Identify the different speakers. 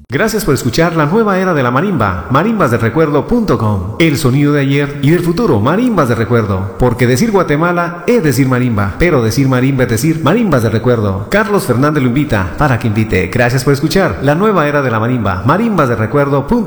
Speaker 1: Gracias por escuchar la nueva era de la marimba, marimbasdelrecuerdo.com. El sonido de ayer y del futuro, marimbas de recuerdo. Porque decir Guatemala es decir marimba, pero decir marimba es decir marimbas de recuerdo. Carlos Fernández lo invita para que invite. Gracias por escuchar la nueva era de la marimba, marimbasdelrecuerdo.com.